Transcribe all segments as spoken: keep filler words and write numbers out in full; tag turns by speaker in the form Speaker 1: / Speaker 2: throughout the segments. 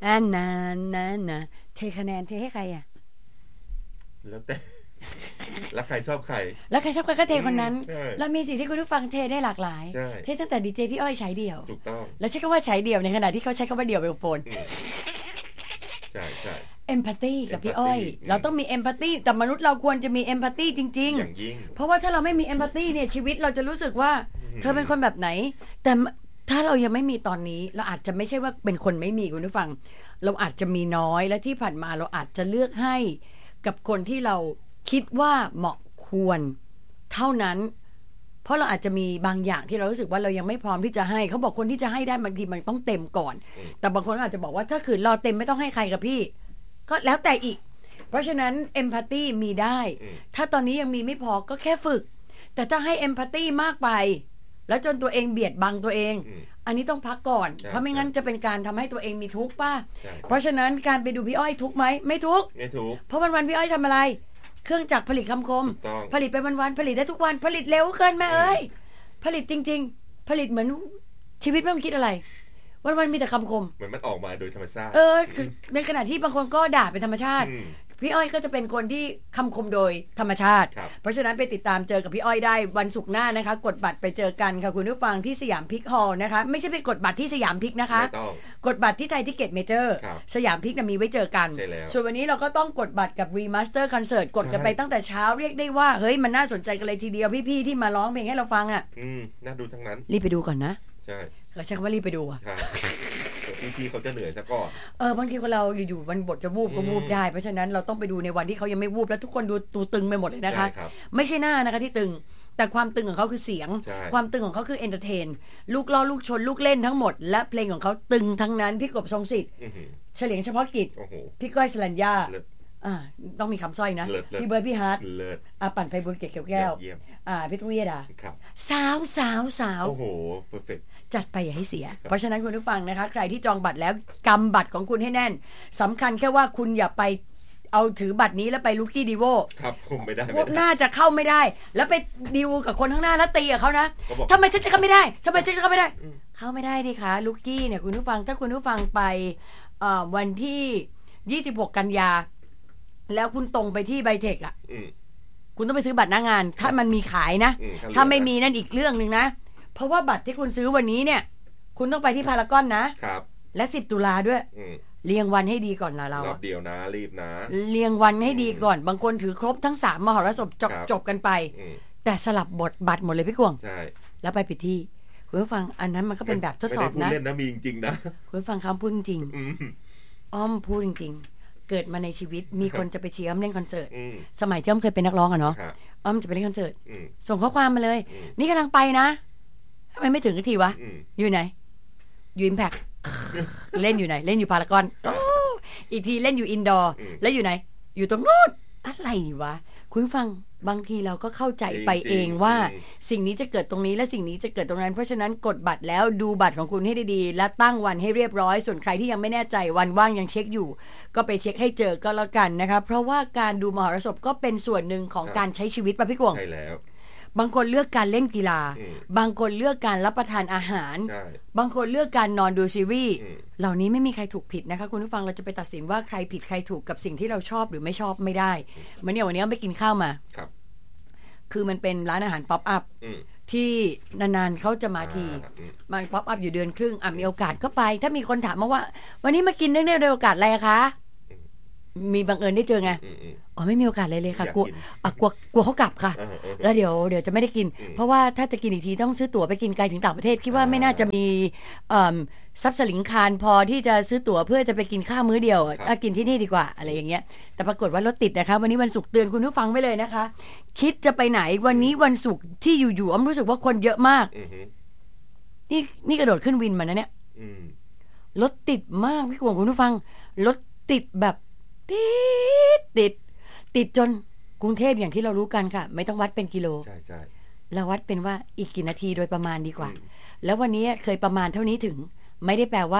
Speaker 1: อ่านะนะนะเทคะแนนเทให้ใครอ่ะ
Speaker 2: แล้วแต่แล้วใครชอบใคร
Speaker 1: แล้วใครชอบใครก็เทคนนั้นแล้วมีสิ่งที่คุณผู้ฟังเทได้หลากหลายเทตั้งแต่ดีเจพี่อ้อยใช้เดี่ยว
Speaker 2: ถูกต้อง
Speaker 1: แล้วใช้คำว่าใช้เดี่ยวในขณะที่เขาใช้คำว่าเดี่ยวไมโครโฟน
Speaker 2: ใช่ใช่
Speaker 1: เอมพัตตีกับพี่อ้อยเราต้องมีเอมพัตตีแต่มนุษย์เราควรจะมีเอมพัตตีจริงๆอย่างยิ่งเพราะว่าถ้าเราไม่มีเอมพัตตีเนี่ยชีวิตเราจะรู้สึกว่าเธอเป็นคนแบบไหนแต่ถ้าเรายังไม่มีตอนนี้เราอาจจะไม่ใช่ว่าเป็นคนไม่มีคุณผู้ฟังเราอาจจะมีน้อยและที่ผ่านมาเราอาจจะเลือกให้กับคนที่เราคิดว่าเหมาะควรเท่านั้นเพราะเราอาจจะมีบางอย่างที่เรารู้สึกว่าเรายังไม่พร้อมที่จะให้เขาบอกคนที่จะให้ได้บางทีมันต้องเต็มก่อนแต่บางคนอาจจะบอกว่าถ้าขืนรอเต็มไม่ต้องให้ใครกับพี่ก็แล้วแต่อีกเพราะฉะนั้นเอมพัตตีมีได้ถ้าตอนนี้ยังมีไม่พอก็แค่ฝึกแต่ถ้าให้เอมพัตตีมากไปแล้วจนตัวเองเบียดบังตัวเองอันนี้ต้องพักก่อนเพราะไม่งั้นจะเป็นการทำให้ตัวเองมีทุกข์ป่ะเพราะฉะนั้นการไปดูพี่อ้อยทุกข์ไหมไม่ทุกข์
Speaker 2: ไม่ทุกข์
Speaker 1: เพราะวันวันพี่อ้อยทำอะไรเครื่องจักรผลิตคำคมผลิตไปวันๆผลิตได้ทุกวันผลิตเร็วเกินแม่เอ้ยผลิตจริงๆผลิตเหมือนชีวิตไม่ต้องคิดอะไรวันๆมีแต่คำคม
Speaker 2: เหมือนมันออกมาโดยธรรมชาติ
Speaker 1: เออคือในขณะที่บางคนก็ด่าเป็นธรรมชาติพี่อ้อยก็จะเป็นคนที่คำคมโดยธรรมชาติเพราะฉะนั้นไปติดตามเจอกับพี่อ้อยได้วันศุกร์หน้านะคะกดบัตรไปเจอกันค่ะคุณผู้ฟังที่สยามพิกฮอลล์นะคะไม่ใช่ไปกดบัตรที่สยามพิกนะคะกดบัตรที่ไทยทิเก็ตเมเจอร์สยามพิกมีไว้เจอกันส่วนวันนี้เราก็ต้องกดบัตรกับรีมาสเตอร์คอนเสิร์ตกดกันไปตั้งแต่เช้าเรียกได้ว่าเฮ้ยมันน่าสนใจกันเลยทีเดียวพี่ๆที่มาร้องเพลงให้เราฟังอ่ะ
Speaker 2: อืมน่าดูทั้งนั้น
Speaker 1: รีบไปดูก่อนนะ
Speaker 2: ใช่
Speaker 1: เขาใช้คำว่ารีบไปดูอ่ะ
Speaker 2: พี่ๆเขาจะเหนื่อยซะก่อน
Speaker 1: เออบางทีคนเราอยู่ๆวันบทจะวูบก็วูบได้เพราะฉะนั้นเราต้องไปดูในวันที่เขายังไม่วูบแล้วทุกคนดูตูตึงไปหมดเลยนะคะไม่ใช่หน้านะคะที่ตึงแต่ความตึงของเขาคือเสียงความตึงของเขาคือเอนเตอร์เทนลูกล้อลูกชนลูกเล่นทั้งหมดและเพลงของเขาตึงทั้งนั้นพี่กบทรงศิษย์เฉลียงเฉพาะกิจพี่ก้อยสลัญญาอ่าต้องมีคำสร้อยนะพี่เบิร์ดพี่ฮาร์ดอ่าปั่นไฟบุญเกศเขียวแก้วอ่าพี่ตุ้ยดาสาวสาวสาว
Speaker 2: โอ้โหเพอร์เฟค
Speaker 1: จัดไปอย่าให้เสียเพราะฉะนั้นคุณผู้ฟังนะคะใครที่จองบัตรแล้วกำบัตรของคุณให้แน่นสำคัญแค่ว่าคุณอย่าไปเอาถือบัตรนี้แล้วไปลูกี้ดีโว
Speaker 2: ครับผมไม่ได้
Speaker 1: พวกหน้าจะเข้าไม่ได้แล้วไปดิวกับคนข้างหน้าแล้วตีกับเขานะทำไมฉันจะเข้าไม่ได้ทำไมฉันจะเข้าไม่ได้เข้าไม่ได้ดิคะลูกี้เนี่ยคุณผู้ฟังถ้าคุณผู้ฟังไปวันที่ยี่สิบหกกันยาแล้วคุณตรงไปที่ไบเทคอ่ะคุณต้องไปซื้อบัตรหน้างานถ้ามันมีขายนะถ้าไม่มีนั่นอีกเรื่องนึงนะเพราะว่าบัตรที่คุณซื้อวันนี้เนี่ยคุณต้องไปที่พารากอนนะครับและสิบตุลาด้วยเรียงวันให้ดีก่อนนะเรา
Speaker 2: รอบเดียวนะรีบนะ
Speaker 1: เรียงวันให้ดีก่อนบางคนถือครบทั้งสามมหรสพจบจบกันไปแต่สลับบทบัตรหมดเลยพี่กวง
Speaker 2: ใช่
Speaker 1: แล้วไปปิดที่คุณผู้ฟังอันนั้นมันก็เป็นแบบทดสอบนะ
Speaker 2: ไม่ได้พูดเล่นนะมีจริงๆนะ
Speaker 1: คุณผู้ฟังคำพูดจริงอ้อมพูดจริงเกิดมาในชีวิตมีคนจะไปเชียร์อ้อมเล่นคอนเสิร์ตสมัยที่อ้อมเคยเป็นนักร้องอะเนาะอ้อมจะไปเล่นคอนเสิร์ตส่งข้อความมาเลยนี่กำลังไปนะทำไมไม่ถึงทีวะอยู่ไหนอยู่อิมแพคเล่นอยู่ไหนเล่นอยู่พารากอนอีกทีเล่นอยู่อินดอร์แล้วอยู่ไหนอยู่ตรงนู้นอะไรวะคุณฟังบางทีเราก็เข้าใจไปเองว่าสิ่งนี้จะเกิดตรงนี้และสิ่งนี้จะเกิดตรงนั้นเพราะฉะนั้นกดบัตรแล้วดูบัตรของคุณให้ดีๆและตั้งวันให้เรียบร้อยส่วนใครที่ยังไม่แน่ใจวันว่างยังเช็คอยู่ก็ไปเช็คให้เจอก็แล้วกันนะคะเพราะว่าการดูมหรสพก็เป็นส่วนหนึ่งของการใช้ชีวิตป่ะพี่กวง
Speaker 2: ใช่แล้ว
Speaker 1: บางคนเลือกการเล่นกีฬาบางคนเลือกการรับประทานอาหารบางคนเลือกการนอนดูซีรีส์เหล่านี้ไม่มีใครถูกผิดนะคะคุณผู้ฟังเราจะไปตัดสินว่าใครผิดใครถูกกับสิ่งที่เราชอบหรือไม่ชอบไม่ได้เหมือนเนี่ยวันนี้ไปกินข้าวมาคือมันเป็นร้านอาหารป๊อปอัพที่นานๆเขาจะมาทีมันป๊อปอัพอยู่เดือนครึ่งอ่ะมีโอกาสก็ไปถ้ามีคนถามมาว่าวันนี้มากินได้ในโอกาสอะไรคะมีบังเอิญได้เจอไงอ๋อไม่มีโอกาสเลยเลยค่ะกลัวอ่ะกลัวกลัวเขากลับค่ะแล้วเดี๋ยวเดี๋ยวจะไม่ได้กินเพราะว่าถ้าจะกินอีกทีต้องซื้อตั๋วไปกินไกลถึงต่างประเทศคิดว่าไม่น่าจะมีทรัพย์สลิงคารพอที่จะซื้อตั๋วเพื่อจะไปกินข้าวมื้อเดียวอ่ะกินที่นี่ดีกว่าอะไรอย่างเงี้ยแต่ปรากฏว่ารถติดนะคะวันนี้วันศุกร์เตือนคุณผู้ฟังไว้เลยนะคะคิดจะไปไหนวันนี้วันศุกร์ที่อยู่ๆอ้อมรู้สึกว่าคนเยอะมากนี่นี่กระโดดขึ้นวินมานะเนี่ยรถติดมากพี่กวงคุณผู้ฟังรถติดแบบติดติดติดจนกรุงเทพอย่างที่เรารู้กันค่ะไม่ต้องวัดเป็นกิโล
Speaker 2: ใช่ใช่
Speaker 1: เราวัดเป็นว่าอีกกี่นาทีโดยประมาณดีกว่าแล้ววันนี้เคยประมาณเท่านี้ถึงไม่ได้แปลว่า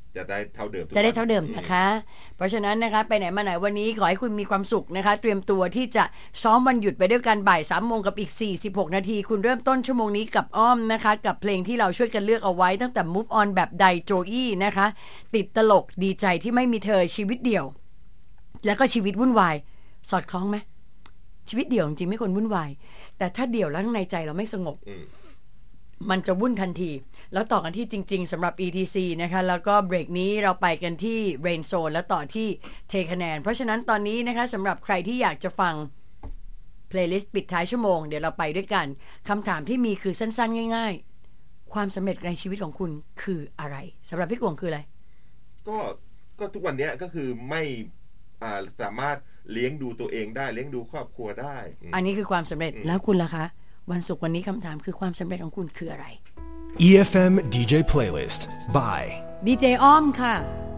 Speaker 2: จะได้เท่าเดิม
Speaker 1: จะได้เท่าเดิมนะคะเพราะฉะนั้นนะคะไปไหนมาไหนวันนี้ขอให้คุณมีความสุขนะคะเตรียมตัวที่จะซ้อมวันหยุดไปด้วยกันบ่ายสามโมงกับอีกสี่สิบหกนาทีคุณเริ่มต้นชั่วโมงนี้กับอ้อมนะคะกับเพลงที่เราช่วยกันเลือกเอาไว้ตั้งแต่ Move On แบบไดโจอี้นะคะติดตลกดีใจที่ไม่มีเธอชีวิตเดี่ยวแล้วก็ชีวิตวุ่นวายสอดคล้องไหมชีวิตเดี่ยวจริงๆไม่ควรวุ่นวายแต่ถ้าเดี่ยวแล้วข้างในใจเราไม่สงบมันจะวุ่นทันทีแล้วต่อกันที่จริงๆสำหรับ อี ที ซี นะคะแล้วก็เบรกนี้เราไปกันที่ Rain Zone แล้วต่อที่เทคะแนนเพราะฉะนั้นตอนนี้นะคะสำหรับใครที่อยากจะฟังเพลย์ลิสต์ปิดท้ายชั่วโมงเดี๋ยวเราไปด้วยกันคำถามที่มีคือสั้นๆง่ายๆความสำเร็จในชีวิตของคุณคืออะไรสำหรับพี่กวงคืออะไร
Speaker 2: ก็ก็ทุกวันนี้ก็คือไม่อ่าสามารถเลี้ยงดูตัวเองได้เลี้ยงดูครอบครัวได้
Speaker 1: อันนี้คือความสำเร็จแล้วคุณล่ะคะวันศุกร์วันนี้คำถามคือความสำเร็จของคุณคืออะไร
Speaker 3: อี เอฟ เอ็ม ดี เจ Playlist by
Speaker 1: ดี เจ อ้อมค่ะ